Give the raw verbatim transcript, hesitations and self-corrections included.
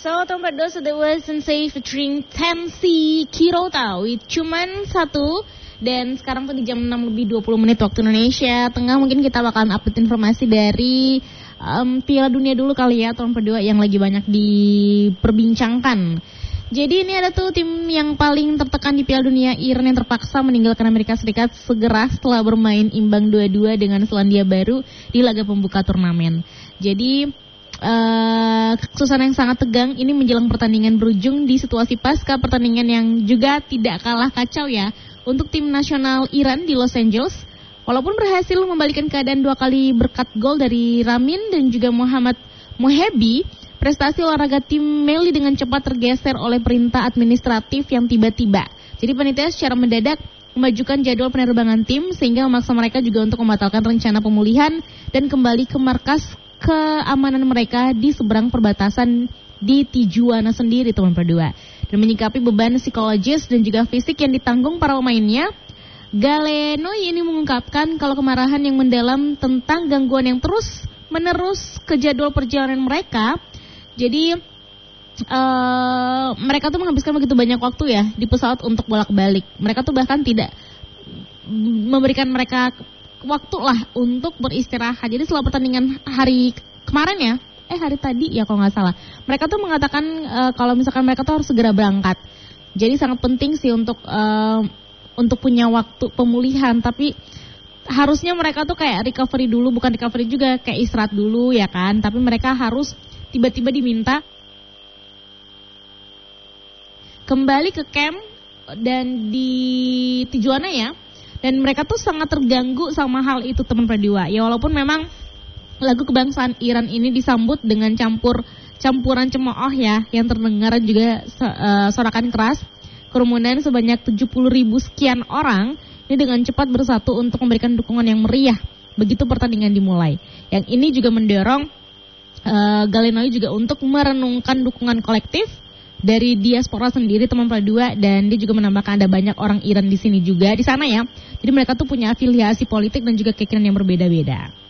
So, tempat dua sudah was Sensei featuring Tensi Kirota with cuman satu. Dan sekarang tuh di jam enam lebih dua puluh menit waktu Indonesia Tengah. Mungkin kita bakalan update informasi dari um, Piala Dunia dulu kali ya, tahun kedua yang lagi banyak diperbincangkan. Jadi ini ada tuh tim yang paling tertekan di Piala Dunia, Iran, yang terpaksa meninggalkan Amerika Serikat segera setelah bermain imbang dua dua dengan Selandia Baru di laga pembuka turnamen. Jadi Uh, suasana yang sangat tegang ini menjelang pertandingan berujung di situasi pasca pertandingan yang juga tidak kalah kacau ya untuk tim nasional Iran di Los Angeles. Walaupun berhasil membalikan keadaan dua kali berkat gol dari Ramin dan juga Muhammad Mohebi, prestasi olahraga tim Meli dengan cepat tergeser oleh perintah administratif yang tiba-tiba. Jadi panitia secara mendadak memajukan jadwal penerbangan tim sehingga memaksa mereka juga untuk membatalkan rencana pemulihan dan kembali ke markas keamanan mereka di seberang perbatasan di Tijuana sendiri, teman berdua. Dan menyikapi beban psikologis dan juga fisik yang ditanggung para pemainnya, Galeno ini mengungkapkan kalau kemarahan yang mendalam tentang gangguan yang terus menerus ke jadwal perjalanan mereka. Jadi uh, mereka tuh menghabiskan begitu banyak waktu ya di pesawat untuk bolak-balik. Mereka tuh bahkan tidak memberikan mereka waktu lah untuk beristirahat. Jadi setelah pertandingan hari kemarin ya, eh hari tadi ya kalau nggak salah, mereka tuh mengatakan uh, kalau misalkan mereka tuh harus segera berangkat. Jadi sangat penting sih untuk uh, untuk punya waktu pemulihan. Tapi harusnya mereka tuh kayak recovery dulu, bukan recovery juga, kayak istirahat dulu ya kan. Tapi mereka harus tiba-tiba diminta kembali ke camp dan di Tijuana ya. Dan mereka tuh sangat terganggu sama hal itu, teman Pradua. Ya walaupun memang lagu kebangsaan Iran ini disambut dengan campur campuran cemooh ya, yang terdengar juga uh, sorakan keras. Kerumunan sebanyak tujuh puluh ribu sekian orang ini dengan cepat bersatu untuk memberikan dukungan yang meriah begitu pertandingan dimulai. Yang ini juga mendorong uh, Galenoy juga untuk merenungkan dukungan kolektif dari diaspora sendiri, teman Pradua, dan dia juga menambahkan ada banyak orang Iran di sini juga di sana ya. Jadi mereka tuh punya afiliasi politik dan juga keyakinan yang berbeda-beda.